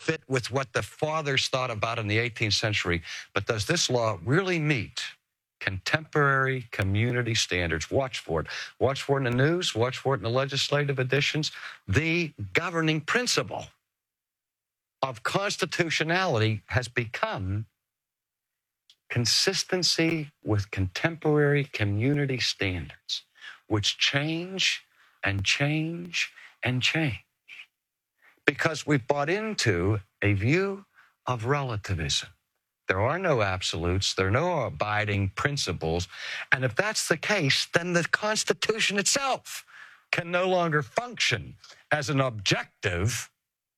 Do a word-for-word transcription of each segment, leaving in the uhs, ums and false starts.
fit with what the fathers thought about in the eighteenth century, but does this law really meet contemporary community standards? Watch for it. Watch for it in the news. Watch for it in the legislative editions. The governing principle of constitutionality has become consistency with contemporary community standards, which change and change and change because we've bought into a view of relativism. There are no absolutes. There are no abiding principles. And if that's the case, then the Constitution itself can no longer function as an objective,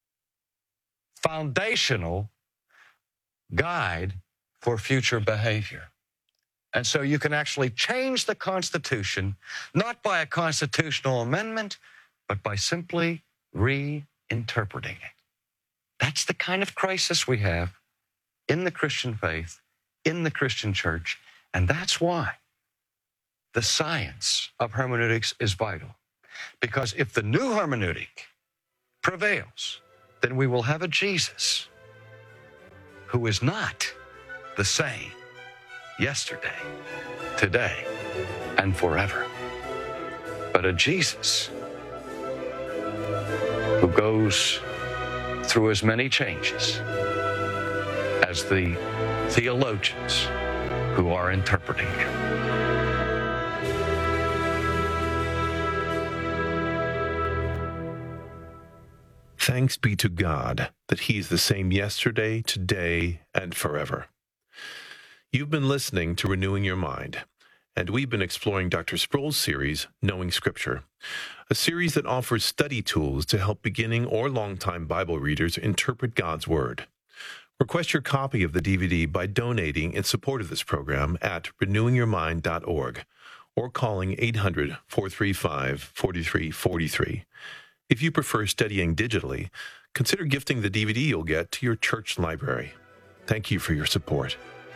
foundational guide for future behavior. And so you can actually change the Constitution, not by a constitutional amendment, but by simply reinterpreting it. That's the kind of crisis we have in the Christian faith, in the Christian church, and that's why the science of hermeneutics is vital. Because if the new hermeneutic prevails, then we will have a Jesus who is not the same yesterday, today, and forever, but a Jesus who goes through as many changes as the theologians who are interpreting him. Thanks be to God that He's the same yesterday, today, and forever. You've been listening to Renewing Your Mind, and we've been exploring Doctor Sproul's series, Knowing Scripture, a series that offers study tools to help beginning or longtime Bible readers interpret God's Word. Request your copy of the D V D by donating in support of this program at renewing your mind dot org or calling eight hundred, four three five, four three four three. If you prefer studying digitally, consider gifting the D V D you'll get to your church library. Thank you for your support.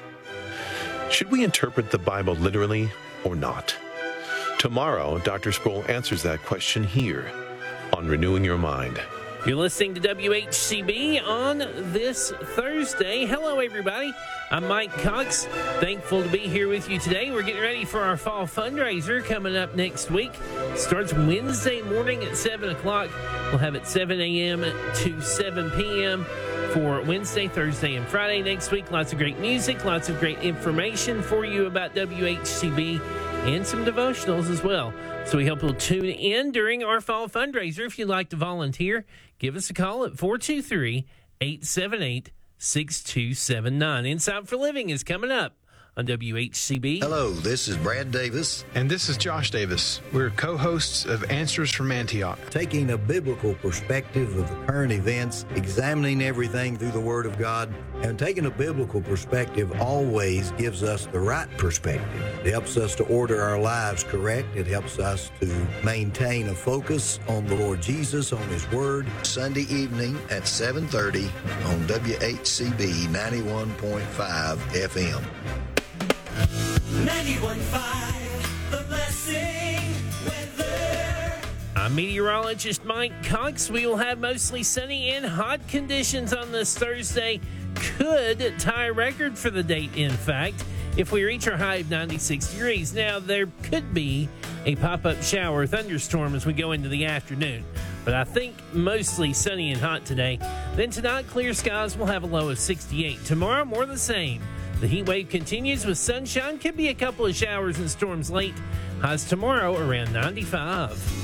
Should we interpret the Bible literally or not? Tomorrow, Doctor Sproul answers that question here on Renewing Your Mind. You're listening to W H C B on this Thursday. Hello, everybody. I'm Mike Cox. Thankful to be here with you today. We're getting ready for our fall fundraiser coming up next week. Starts Wednesday morning at seven o'clock. We'll have it seven a.m. to seven p.m. for Wednesday, Thursday, and Friday next week. Lots of great music, lots of great information for you about W H C B, and some devotionals as well. So we hope you'll tune in during our fall fundraiser. If you'd like to volunteer, give us a call at four two three, eight seven eight, six two seven nine. Insight for Living is coming up on W H C B. Hello, this is Brad Davis. And this is Josh Davis. We're co-hosts of Answers from Antioch. Taking a biblical perspective of the current events, examining everything through the Word of God, and taking a biblical perspective always gives us the right perspective. It helps us to order our lives correct. It helps us to maintain a focus on the Lord Jesus, on His Word. Sunday evening at seven thirty on W H C B ninety-one point five F M. ninety-one point five, The Blessing Weather. I'm meteorologist Mike Cox. We will have mostly sunny and hot conditions on this Thursday. Could tie a record for the date, in fact, if we reach our high of ninety-six degrees. Now, there could be a pop-up shower or thunderstorm as we go into the afternoon, but I think mostly sunny and hot today. Then tonight, clear skies will have a low of sixty-eight. Tomorrow, more the same. The heat wave continues with sunshine. Could be a couple of showers and storms late. Highs tomorrow around ninety-five.